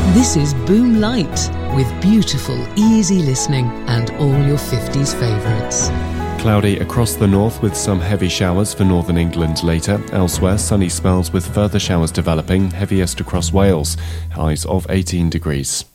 This is Boom Light with beautiful, easy listening and all your 50s favourites. Cloudy across the north with some heavy showers for northern England later. Elsewhere, sunny spells with further showers developing, heaviest across Wales. Highs of 18 degrees.